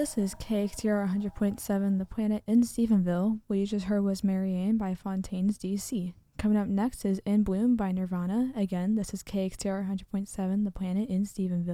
This is KXTR 100.7 The Planet in Stephenville. What you just heard was Marianne by Fontaines DC. Coming up next is In Bloom by Nirvana. Again, this is KXTR 100.7 The Planet in Stephenville.